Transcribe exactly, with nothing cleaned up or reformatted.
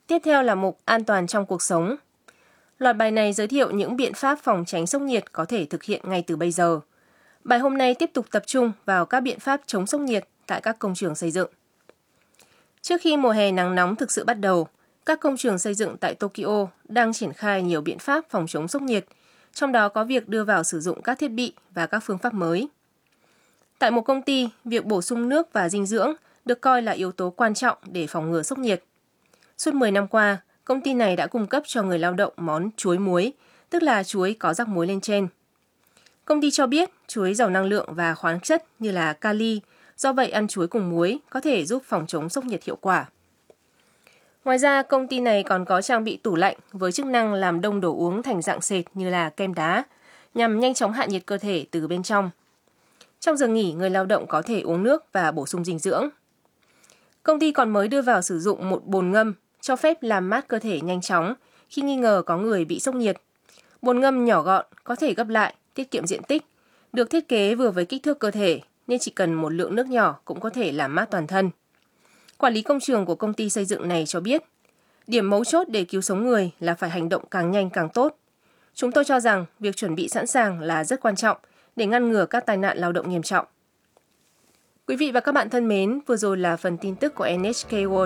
Tiếp theo là mục An toàn trong cuộc sống. Loạt bài này giới thiệu những biện pháp phòng tránh sốc nhiệt có thể thực hiện ngay từ bây giờ. Bài hôm nay tiếp tục tập trung vào các biện pháp chống sốc nhiệt tại các công trường xây dựng. Trước khi mùa hè nắng nóng thực sự bắt đầu, các công trường xây dựng tại Tokyo đang triển khai nhiều biện pháp phòng chống sốc nhiệt, trong đó có việc đưa vào sử dụng các thiết bị và các phương pháp mới. Tại một công ty, việc bổ sung nước và dinh dưỡng được coi là yếu tố quan trọng để phòng ngừa sốc nhiệt. Suốt mười năm qua, công ty này đã cung cấp cho người lao động món chuối muối, tức là chuối có rắc muối lên trên. Công ty cho biết chuối giàu năng lượng và khoáng chất như là kali, do vậy ăn chuối cùng muối có thể giúp phòng chống sốc nhiệt hiệu quả. Ngoài ra, công ty này còn có trang bị tủ lạnh với chức năng làm đông đồ uống thành dạng sệt như là kem đá, nhằm nhanh chóng hạ nhiệt cơ thể từ bên trong. Trong giờ nghỉ, người lao động có thể uống nước và bổ sung dinh dưỡng. Công ty còn mới đưa vào sử dụng một bồn ngâm, cho phép làm mát cơ thể nhanh chóng khi nghi ngờ có người bị sốc nhiệt. Bồn ngâm nhỏ gọn, có thể gấp lại, tiết kiệm diện tích, được thiết kế vừa với kích thước cơ thể, nên chỉ cần một lượng nước nhỏ cũng có thể làm mát toàn thân. Quản lý công trường của công ty xây dựng này cho biết, điểm mấu chốt để cứu sống người là phải hành động càng nhanh càng tốt. Chúng tôi cho rằng việc chuẩn bị sẵn sàng là rất quan trọng để ngăn ngừa các tai nạn lao động nghiêm trọng. Quý vị và các bạn thân mến, vừa rồi là phần tin tức của en ếch ca World.